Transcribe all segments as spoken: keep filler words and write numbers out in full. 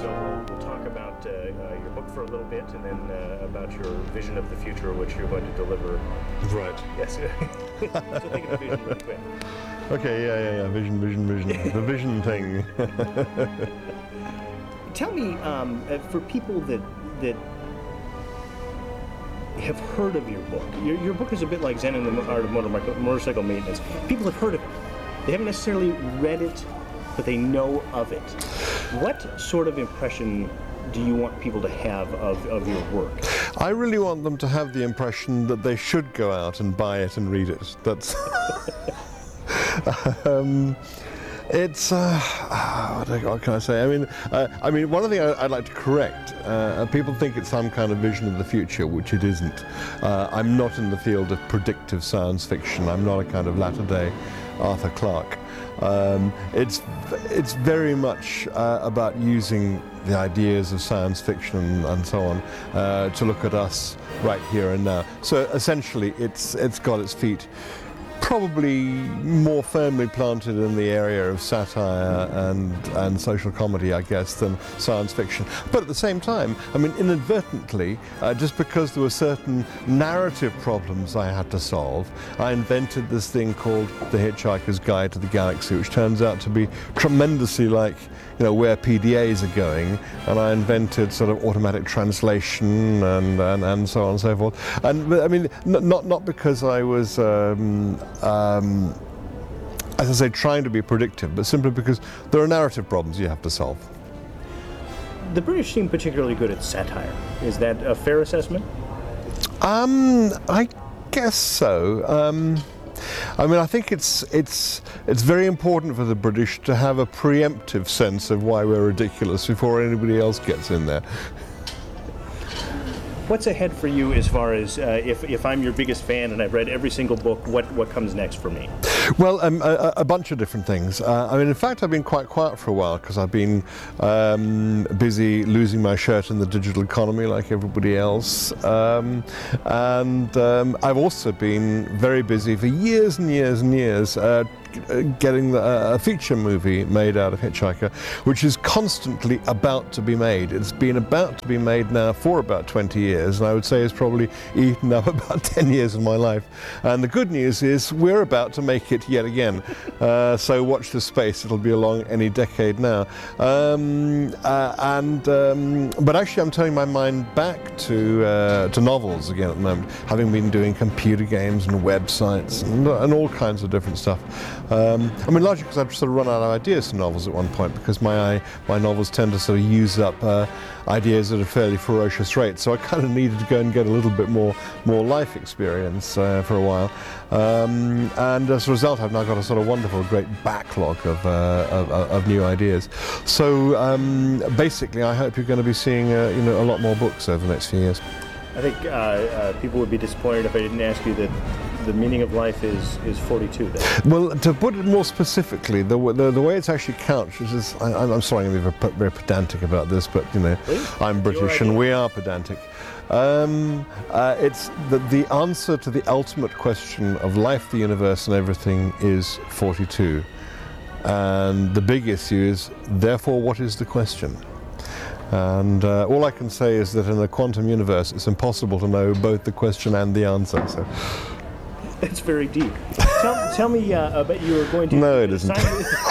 So we'll, we'll talk about uh, uh, your book for a little bit, and then uh, about your vision of the future, which you're going to deliver. Right. Yes. So think of the vision really quick. Okay, yeah, yeah, yeah. Vision, vision, vision. The vision thing. Tell me, um, uh, for people that that have heard of your book, your, your book is a bit like Zen and the Art of Motorcycle, motorcycle Maintenance. People have heard of it. They haven't necessarily read it, but they know of it. What sort of impression do you want people to have of, of your work? I really want them to have the impression that they should go out and buy it and read it. That's... um, It's, uh, what can I say? I mean, uh, I mean, one of the things I'd like to correct, uh, people think it's some kind of vision of the future, which it isn't. Uh, I'm not in the field of predictive science fiction. I'm not a kind of latter-day Arthur Clarke. Um, it's, it's very much uh, about using the ideas of science fiction and, and so on uh, to look at us right here and now. So essentially, it's, it's got its feet probably more firmly planted in the area of satire and, and social comedy, I guess, than science fiction. But at the same time, I mean, inadvertently, uh, just because there were certain narrative problems I had to solve, I invented this thing called The Hitchhiker's Guide to the Galaxy, which turns out to be tremendously like, you know, where P D As are going, and I invented sort of automatic translation and, and, and so on and so forth. And I mean, n not not because I was, um, um, as I say, trying to be predictive, but simply because there are narrative problems you have to solve. The British seem particularly good at satire. Is that a fair assessment? Um, I guess so. Um, I mean, I think it's it's it's very important for the British to have a preemptive sense of why we're ridiculous before anybody else gets in there. What's ahead for you as far as uh, if if I'm your biggest fan and I've read every single book, what what comes next for me? Well, um, a, a bunch of different things. Uh, I mean, in fact, I've been quite quiet for a while because I've been um, busy losing my shirt in the digital economy like everybody else. Um, and um, I've also been very busy for years and years and years uh, getting the, uh, a feature movie made out of Hitchhiker, which is constantly about to be made. It's been about to be made now for about twenty years, and I would say it's probably eaten up about ten years of my life. And the good news is we're about to make it yet again. Uh, so watch this space, it'll be along any decade now. Um, uh, and um, but actually I'm turning my mind back to, uh, to novels again at the moment, having been doing computer games and websites and, and all kinds of different stuff. Um, I mean, largely because I've sort of run out of ideas for novels at one point, because my my novels tend to sort of use up uh, ideas at a fairly ferocious rate. So I kind of needed to go and get a little bit more more life experience uh, for a while. Um, and as a result, I've now got a sort of wonderful, great backlog of uh, of, of new ideas. So um, basically, I hope you're going to be seeing uh, you know a lot more books over the next few years. I think uh, uh, people would be disappointed if I didn't ask you that the meaning of life is is forty-two then. Well, to put it more specifically, the the, the way it's actually couched, which is, I, I'm sorry I'm going to be very pedantic about this, but you know, Please? I'm British and we are pedantic. Um, uh, it's the, the answer to the ultimate question of life, the universe and everything is forty-two. And the big issue is, therefore, what is the question? And uh, all I can say is that in a quantum universe, it's impossible to know both the question and the answer. So. That's very deep. Tell, tell me uh, about you were going to. No, it isn't.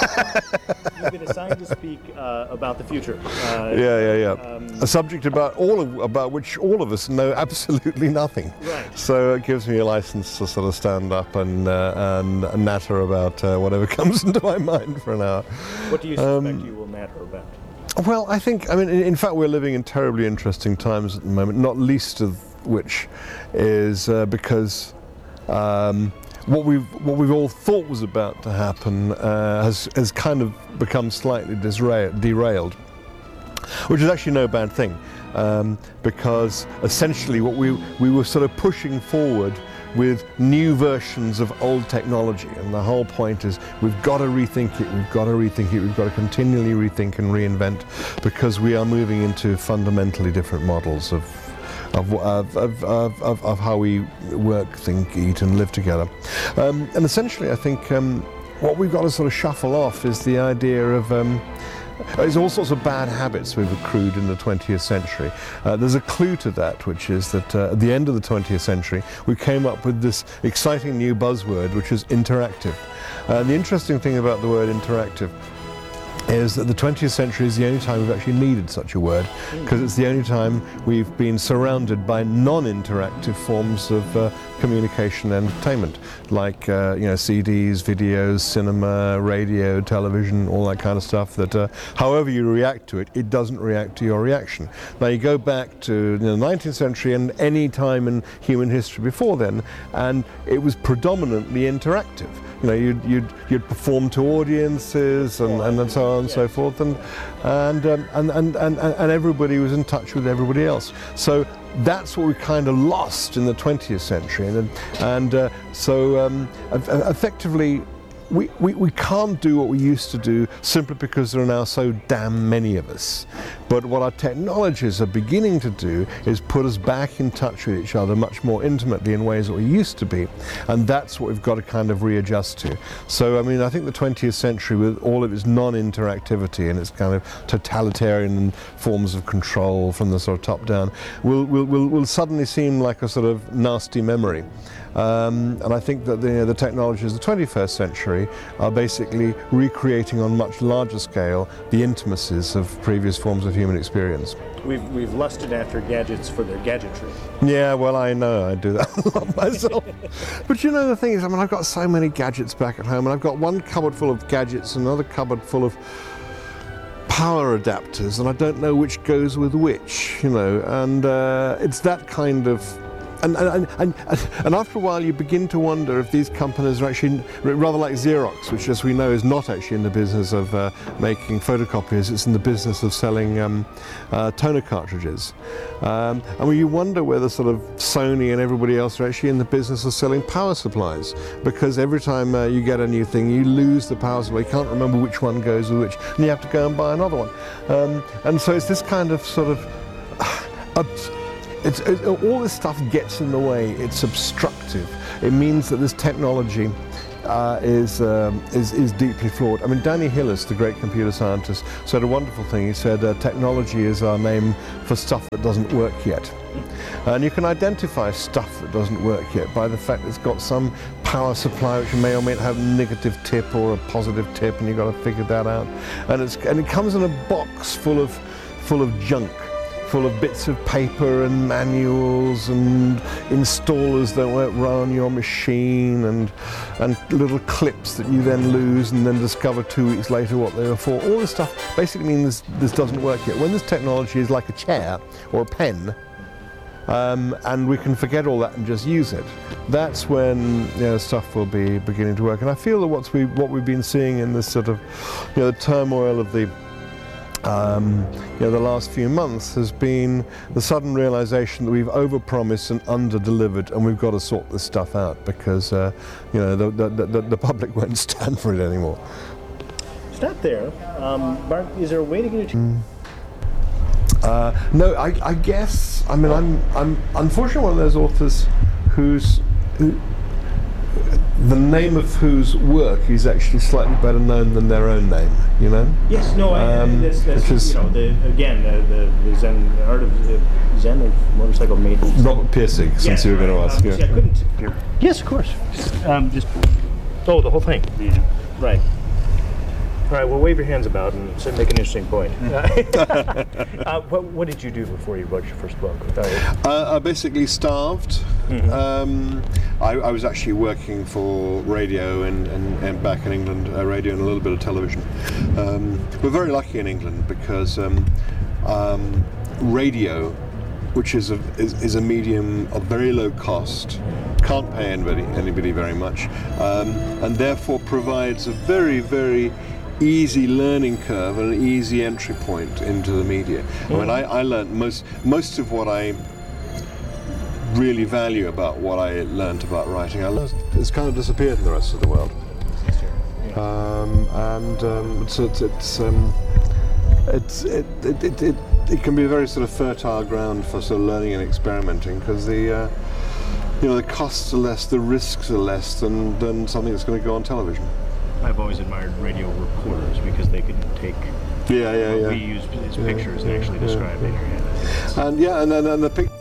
You've been assigned to speak uh, about the future. Uh, yeah, yeah, yeah. Um, a subject about all of, about which all of us know absolutely nothing. Right. So it gives me a license to sort of stand up and uh, and natter about uh, whatever comes into my mind for an hour. What do you suspect Um, you will natter about? Well, I think, I mean, in fact, we're living in terribly interesting times at the moment, not least of which is uh, because um, what we've what we've all thought was about to happen uh, has has kind of become slightly disra- derailed, which is actually no bad thing, um, because essentially what we we were sort of pushing forward with new versions of old technology, and the whole point is we've got to rethink it, we've got to rethink it, we've got to continually rethink and reinvent, because we are moving into fundamentally different models of of, of, of, of, of how we work, think, eat and live together. Um, and essentially I think um, what we've got to sort of shuffle off is the idea of um, There's all sorts of bad habits we've accrued in the twentieth century. Uh, there's a clue to that, which is that uh, at the end of the twentieth century, we came up with this exciting new buzzword, which is interactive. Uh, the interesting thing about the word interactive is that the twentieth century is the only time we've actually needed such a word, because it's the only time we've been surrounded by non-interactive forms of uh, communication and entertainment, like uh, you know, C Ds, videos, cinema, radio, television, all that kind of stuff that uh, however you react to it, it doesn't react to your reaction. Now you go back to you know, the nineteenth century and any time in human history before then, and it was predominantly interactive. You know, you'd, you'd, you'd perform to audiences and, and, and so on and so forth, and, and, um, and, and, and, and everybody was in touch with everybody else. So that's what we kind of lost in the twentieth century. And, and uh, so um, effectively, we, we, we can't do what we used to do simply because there are now so damn many of us. But what our technologies are beginning to do is put us back in touch with each other much more intimately in ways that we used to be. And that's what we've got to kind of readjust to. So, I mean, I think the twentieth century, with all of its non-interactivity and its kind of totalitarian forms of control from the sort of top down, will, will, will, will suddenly seem like a sort of nasty memory. Um, and I think that the, you know, the technologies of the twenty-first century are basically recreating on much larger scale the intimacies of previous forms of human experience. We've, we've lusted after gadgets for their gadgetry. Yeah, well, I know I do that a lot myself. But you know, the thing is, I mean, I've got so many gadgets back at home, and I've got one cupboard full of gadgets, another cupboard full of power adapters, and I don't know which goes with which, you know, and uh, it's that kind of And, and, and, and after a while you begin to wonder if these companies are actually, rather like Xerox, which as we know is not actually in the business of uh, making photocopiers, it's in the business of selling um, uh, toner cartridges. Um, and when you wonder whether sort of Sony and everybody else are actually in the business of selling power supplies, because every time uh, you get a new thing you lose the power supply, you can't remember which one goes with which, and you have to go and buy another one. Um, and so it's this kind of sort of uh, It's, it, all this stuff gets in the way. It's obstructive. It means that this technology uh, is, um, is is deeply flawed. I mean, Danny Hillis, the great computer scientist, said a wonderful thing. He said, uh, "Technology is our name for stuff that doesn't work yet." And you can identify stuff that doesn't work yet by the fact that it's got some power supply which may or may not have a negative tip or a positive tip, and you've got to figure that out. And it's and it comes in a box full of full of junk, full of bits of paper and manuals and installers that won't run on your machine, and and little clips that you then lose and then discover two weeks later what they were for. All this stuff basically means this, this doesn't work yet. When this technology is like a chair or a pen, um, and we can forget all that and just use it, that's when you know, stuff will be beginning to work. And I feel that what's we, what we've been seeing in this sort of you know, the turmoil of the Um, you know, the last few months has been the sudden realization that we've overpromised and under-delivered, and we've got to sort this stuff out, because uh, you know the, the, the, the public won't stand for it anymore. Stop there. Um, Mark, is there a way to get it? Mm. Uh, no, I, I guess. I mean, I'm I'm unfortunately one of those authors whose who, the name of whose work is actually slightly better known than their own name, you know? Yes, no, I, um, that's, that's is, you know, the, again, the, the, the Zen, the art of the Zen of motorcycle maintenance. Robert Pirsig, since yes, you were going to right, ask. um, Yeah. See, I couldn't. Here. Yes, of course. Um, just, oh, the whole thing. Yeah. Right. All right, well, wave your hands about and make an interesting point. uh, what, what did you do before you wrote your first book? Uh, I basically starved. Mm-hmm. um, I, I was actually working for radio and, and, and back in England, uh, radio and a little bit of television. Um, we're very lucky in England because um, um, radio, which is a, is, is a medium of very low cost, can't pay anybody, anybody very much, um, and therefore provides a very, very easy learning curve and an easy entry point into the media. Mm. I mean, I, I learned most most of what I really value about what I learned about writing. I learned, it's kind of disappeared in the rest of the world. Um, and um, it's it's it's, um, it's it, it, it, it it can be a very sort of fertile ground for sort of learning and experimenting, because the uh, you know the costs are less, the risks are less than than something that's going to go on television. I've always admired radio reporters because they could take Yeah, yeah, yeah. We use his pictures and actually describe it. And yeah, and then and the pic.